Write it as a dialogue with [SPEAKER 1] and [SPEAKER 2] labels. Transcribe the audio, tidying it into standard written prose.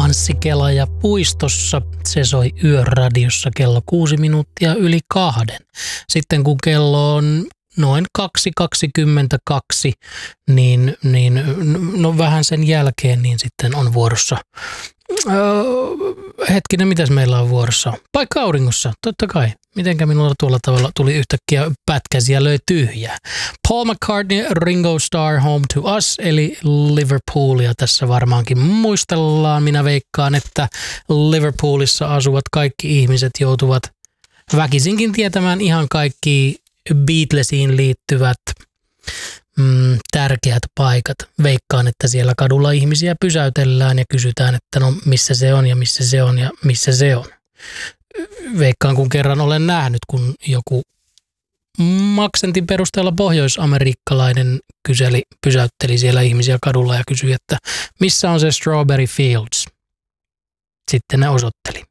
[SPEAKER 1] Anssi Kelaja puistossa. Se soi Yöradiossa kello 2:06. Sitten kun kello on noin 2:22, niin vähän sen jälkeen niin sitten on vuorossa. Hetkinen, mitäs meillä on vuorossa? Paikka auringossa, totta kai. Mitenkä minulla tuolla tavalla tuli yhtäkkiä pätkäsi ja löi tyhjää. Paul McCartney, Ringo Starr, Home to Us, eli Liverpoolia tässä varmaankin muistellaan. Minä veikkaan, että Liverpoolissa asuvat kaikki ihmiset joutuvat väkisinkin tietämään ihan kaikki Beatlesiin liittyvät tärkeät paikat. Veikkaan, että siellä kadulla ihmisiä pysäytellään ja kysytään, että no missä se on ja missä se on ja missä se on. Veikkaan, kun kerran olen nähnyt, kun joku aksentin perusteella pohjoisamerikkalainen pysäytteli siellä ihmisiä kadulla ja kysyi, että missä on se Strawberry Fields. Sitten ne osoitteli.